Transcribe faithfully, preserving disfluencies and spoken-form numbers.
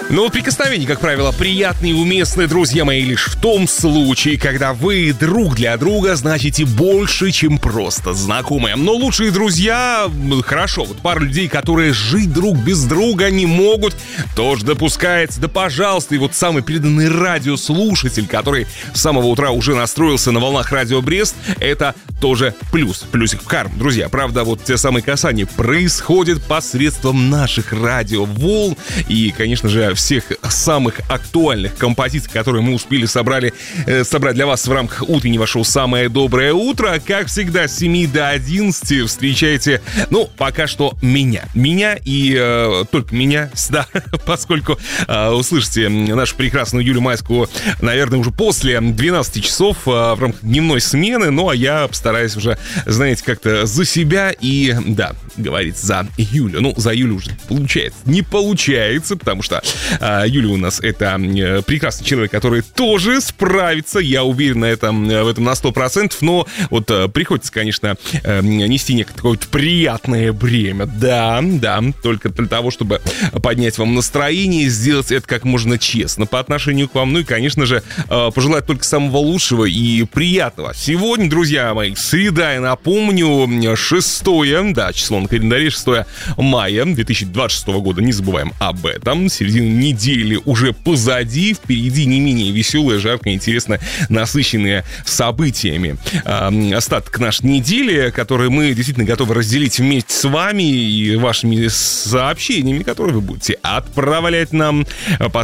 Но прикосновения, как правило, приятные и уместные, друзья мои, лишь в том случае, когда вы друг для друга значите больше, чем просто знакомые. Но лучшие друзья, хорошо, вот пара людей, которые жить друг без друга не могут, тоже допускается. Да пожалуйста, и вот самый преданный радиослушатель, который с самого утра уже настроился на волнах Радио Брест, это тоже плюс, плюсик в карму. Друзья, правда, вот те самые касания происходят посредством наших радиоволн и, конечно же, всех самых актуальных композиций, которые мы успели собрали, э, собрать для вас в рамках утреннего шоу «Самое доброе утро». Как всегда, с семи до одиннадцати встречайте, ну, пока что меня. Меня и э, только меня, да, поскольку э, услышите нашу прекрасную Юлю Майскую, наверное, уже после двенадцати часов э, в рамках дневной смены. Ну, а я постараюсь уже, знаете, как-то за себя и, да, говорить за Юлю. Ну, за Юлю уже получается. Не получается, потому что э, Юля у нас это э, прекрасный человек, который тоже справится. Я уверен на этом, в этом на сто процентов. Но вот э, приходится, конечно, э, нести некое какое-то приятное бремя. Да, да, только для того, чтобы поднять вам настроение, сделать это как можно честно по отношению к вам. Ну и, конечно же, э, пожелать только самого лучшего и приятного. Сегодня, друзья мои, среда, я напомню, шестое, да, число на календаре, шестое мая две тысячи двадцать шестого года. Не забываем об этом. Середина недели уже позади. Впереди не менее веселая, жаркая, интересная, насыщенная событиями э, остаток нашей недели, который мы действительно готовы разделить вместе с вами и вашими сообщениями, которые вы будете отправлять нам по